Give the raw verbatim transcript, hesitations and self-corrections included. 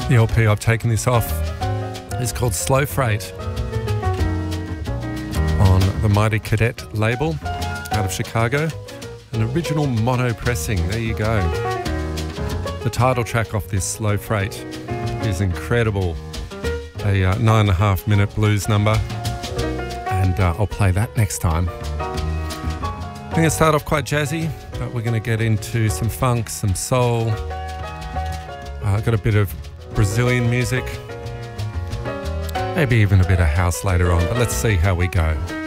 The L P I've taken this off is called Slow Freight on the Mighty Cadet label out of Chicago. An original mono pressing, there you go. The title track off this Slow Freight is incredible. A uh, nine and a half minute blues number, and uh, I'll play that next time. I'm going to start off quite jazzy, but we're going to get into some funk, some soul. I've uh, got a bit of Brazilian music, maybe even a bit of house later on, but let's see how we go.